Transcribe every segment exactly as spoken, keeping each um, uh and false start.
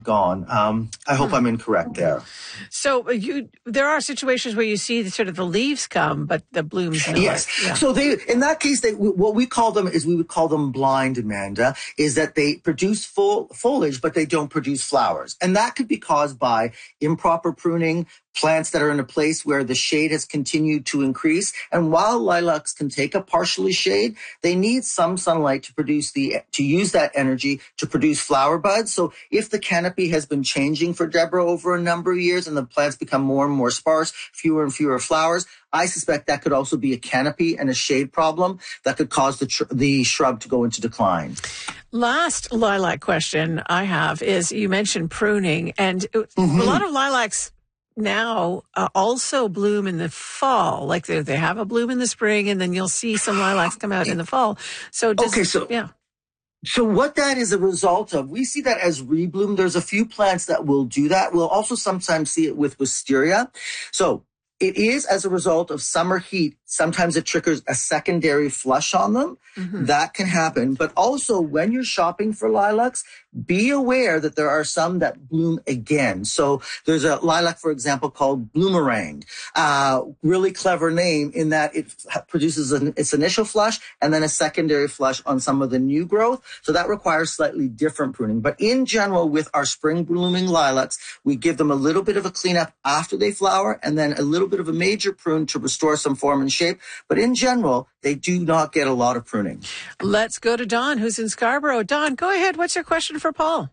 gone. Um, I hope hmm. I'm incorrect there. So you, there are situations where you see the, sort of the leaves come, but the blooms not. Yes. Yeah. So they, in that case, they, what we call them is we would call them blind, Amanda, is that they produce full foliage, but they don't produce flowers. And that could be caused by improper pruning, plants that are in a place where the shade has continued to increase. And while lilacs can take a partially shade, they need some sunlight to produce the, to use that energy to produce flower buds. So if the canopy has been changing for Deborah over a number of years and the plants become more and more sparse, fewer and fewer flowers, I suspect that could also be a canopy and a shade problem that could cause the tr- the shrub to go into decline. Last lilac question I have is, you mentioned pruning, and mm-hmm. a lot of lilacs now uh, also bloom in the fall. Like they, they have a bloom in the spring, and then you'll see some lilacs come out in the fall. So does, okay, so yeah. So what that is a result of, we see that as rebloom. There's a few plants that will do that. We'll also sometimes see it with wisteria. So it is as a result of summer heat. Sometimes it triggers a secondary flush on them. Mm-hmm. That can happen. But also when you're shopping for lilacs, be aware that there are some that bloom again. So there's a lilac, for example, called Bloomerang. Uh, really clever name in that it produces an, its initial flush and then a secondary flush on some of the new growth. So that requires slightly different pruning. But in general, with our spring blooming lilacs, we give them a little bit of a cleanup after they flower and then a little bit of a major prune to restore some form and shape. But in general, they do not get a lot of pruning. Let's go to Dawn, who's in Scarborough. Dawn, go ahead. What's your question for Paul?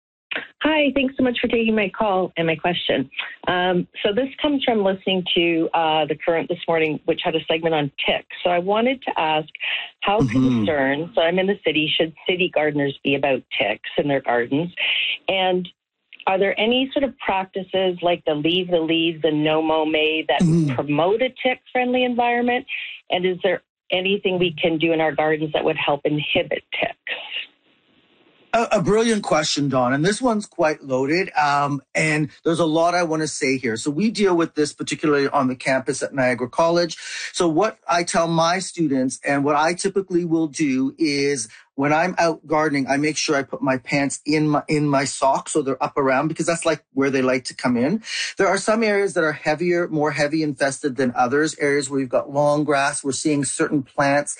Hi, thanks so much for taking my call and my question. Um, so this comes from listening to uh, The Current this morning, which had a segment on ticks. So I wanted to ask, how mm-hmm. concerned, so I'm in the city, should city gardeners be about ticks in their gardens? And are there any sort of practices like the Leave the Leaves and No Mow May that mm-hmm. promote a tick-friendly environment? And is there anything we can do in our gardens that would help inhibit ticks? A, a brilliant question, Dawn, and this one's quite loaded, um, and there's a lot I want to say here. So we deal with this particularly on the campus at Niagara College. So what I tell my students and what I typically will do is when I'm out gardening, I make sure I put my pants in my, in my socks so they're up around because that's like where they like to come in. There are some areas that are heavier, more heavy infested than others, areas where you've got long grass. We're seeing certain plants,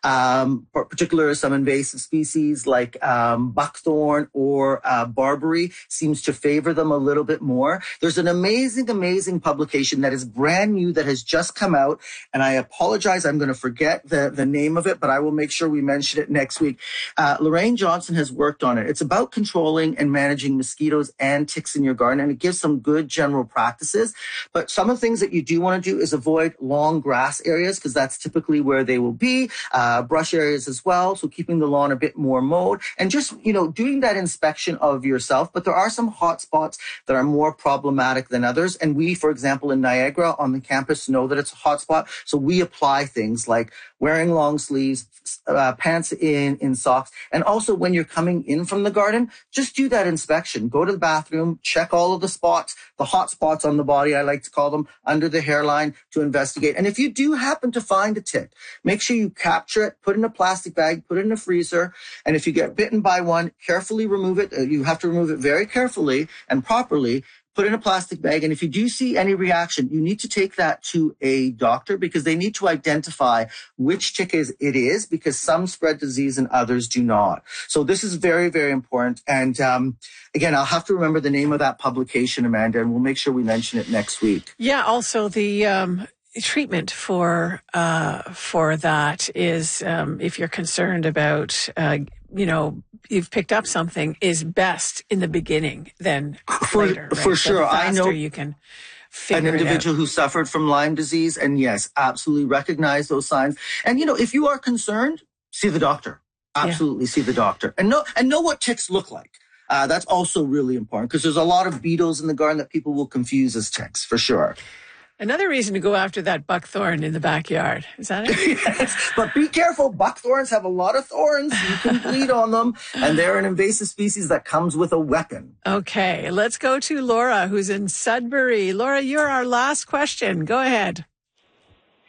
um, particularly some invasive species like um, buckthorn or uh, barberry seems to favor them a little bit more. There's an amazing, amazing publication that is brand new that has just come out. And I apologize, I'm going to forget the, the name of it, but I will make sure we mention it next week. Uh, Lorraine Johnson has worked on it. It's about controlling and managing mosquitoes and ticks in your garden, and it gives some good general practices. But some of the things that you do want to do is avoid long grass areas because that's typically where they will be, uh, brush areas as well. So keeping the lawn a bit more mowed and just, you know, doing that inspection of yourself. But there are some hot spots that are more problematic than others. And we, for example, in Niagara on the campus know that it's a hot spot. So we apply things like wearing long sleeves, uh, pants in, in socks. And also when you're coming in from the garden, just do that inspection. Go to the bathroom, check all of the spots, the hot spots on the body, I like to call them, under the hairline to investigate. And if you do happen to find a tick, make sure you capture it, put it in a plastic bag, put it in a freezer. And if you get bitten by one, carefully remove it. You have to remove it very carefully and properly. Put in a plastic bag. And if you do see any reaction, you need to take that to a doctor because they need to identify which tick is, it is because some spread disease and others do not. So this is very, very important. And um, again, I'll have to remember the name of that publication, Amanda, and we'll make sure we mention it next week. Yeah, also the um, treatment for uh, for that is um, if you're concerned about, uh, you know, you've picked up something is best in the beginning than for, later. Right? For sure. So the faster I know you can figure an individual it out. who suffered from Lyme disease. And yes, absolutely recognize those signs. And, you know, if you are concerned, see the doctor. Absolutely yeah. see the doctor. And know, and know what ticks look like. Uh, that's also really important because there's a lot of beetles in the garden that people will confuse as ticks, for sure. Another reason to go after that buckthorn in the backyard. Is that it? Yes, but be careful. Buckthorns have a lot of thorns. You can bleed on them, and they're an invasive species that comes with a weapon. Okay, let's go to Laura, who's in Sudbury. Laura, you're our last question. Go ahead.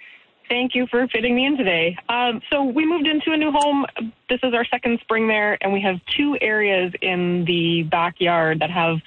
Thank you for fitting me in today. Um, so we moved into a new home. This is our second spring there, and we have two areas in the backyard that have